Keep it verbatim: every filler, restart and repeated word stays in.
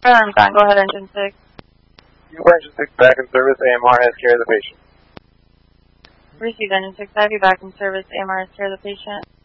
Alarm gone. Go ahead, engine six. You engine six back in service. A M R has care of the patient. Received engine six. I have you back in service. A M R has care of the patient.